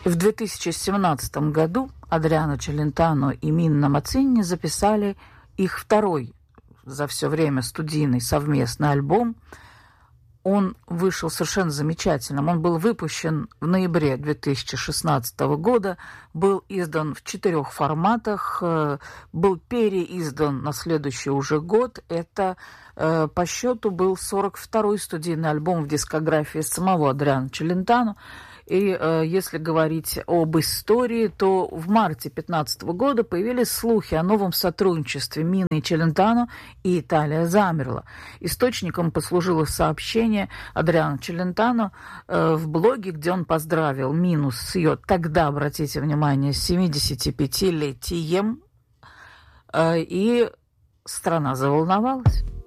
И в 2017 году Адриано Челентано и Минна Мацини записали их второй за все время студийный совместный альбом. Он вышел совершенно замечательным. Он был выпущен в ноябре 2016 года, был издан в 4 форматах, был переиздан на следующий уже год. Это по счету был 42-й студийный альбом в дискографии самого Адриано Челентано. И если говорить об истории, то в марте 2015 года появились слухи о новом сотрудничестве Мины и Челентано, и Италия замерла. Источником послужило сообщение Адриано Челентано в блоге, где он поздравил Мину с ее, тогда, обратите внимание, 75-летием, и страна заволновалась.